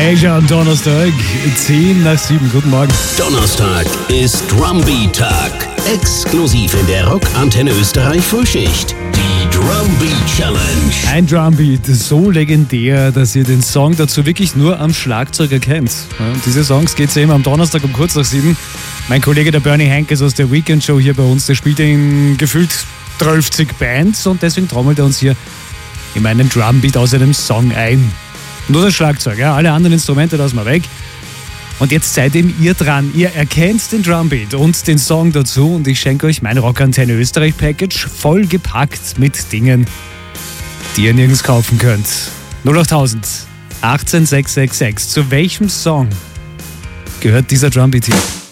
Asia am Donnerstag, 6:10. Guten Morgen. Donnerstag ist Drumbeat-Tag. Exklusiv in der Rockantenne Österreich Frühschicht. Die Drumbeat Challenge. Ein Drumbeat, so legendär, dass ihr den Song dazu wirklich nur am Schlagzeug erkennt. Ja, und diese Songs geht es eben am Donnerstag um kurz nach 7. Mein Kollege der Bernie Henkes aus der Weekend Show hier bei uns, der spielt in gefühlt 12 Bands und deswegen trommelt er uns hier in meinen Drumbeat aus einem Song ein. Nur das Schlagzeug, ja, alle anderen Instrumente lassen wir weg. Und jetzt seid eben ihr dran. Ihr erkennt den Drumbeat und den Song dazu und ich schenke euch mein Rockantenne Österreich Package voll gepackt mit Dingen, die ihr nirgends kaufen könnt. 08000 18666. Zu welchem Song gehört dieser Drumbeat hier?